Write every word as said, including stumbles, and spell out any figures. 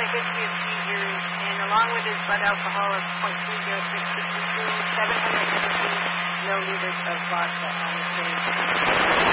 whiskey of seizures, and along with his blood alcohol of point three zero six, he consumed seven hundred fifty milliliters of vodka on the same.